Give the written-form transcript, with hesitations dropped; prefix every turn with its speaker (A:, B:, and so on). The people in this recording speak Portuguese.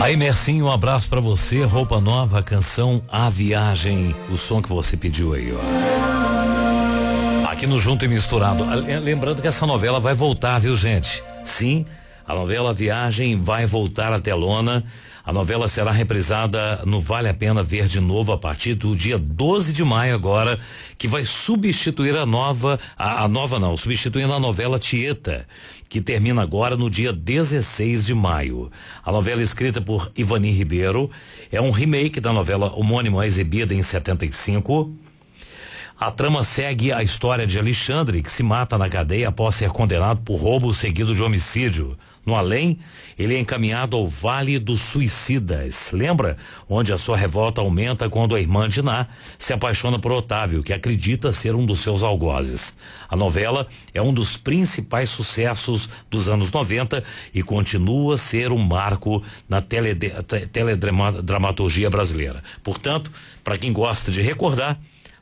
A: Aí, Mercinho, um abraço pra você, roupa nova, a canção A Viagem, o som que você pediu aí, ó. Aqui no Junto e Misturado. Lembrando que essa novela vai voltar, viu, gente? Sim, a novela A Viagem vai voltar à telona. A novela será reprisada no Vale a Pena Ver de novo a partir do dia 12 de maio agora, que vai substituir substituindo a novela Tieta, que termina agora no dia 16 de maio. A novela escrita por Ivani Ribeiro é um remake da novela homônima exibida em 75. A trama segue a história de Alexandre, que se mata na cadeia após ser condenado por roubo seguido de homicídio. No além, ele é encaminhado ao Vale dos Suicidas, lembra? Onde a sua revolta aumenta quando a irmã Diná se apaixona por Otávio, que acredita ser um dos seus algozes. A novela é um dos principais sucessos dos anos 90 e continua a ser um marco na teledramaturgia brasileira. Portanto, para quem gosta de recordar,